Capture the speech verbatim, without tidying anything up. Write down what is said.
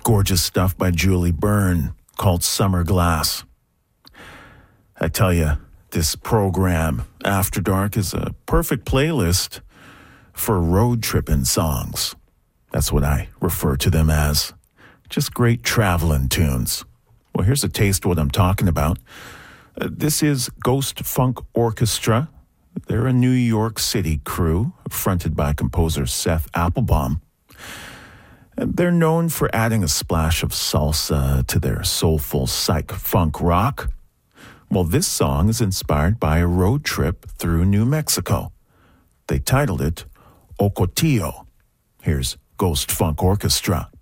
Gorgeous stuff by Julie Byrne called Summer Glass. I tell you, this program, After Dark, is a perfect playlist for road tripping songs. That's what I refer to them as. Just great traveling tunes. Well, here's a taste of what I'm talking about. Uh, this is Ghost Funk Orchestra. They're a New York City crew, fronted by composer Seth Applebaum. And they're known for adding a splash of salsa to their soulful psych funk rock. Well, this song is inspired by a road trip through New Mexico. They titled it Ocotillo. Here's Ghost Funk Orchestra.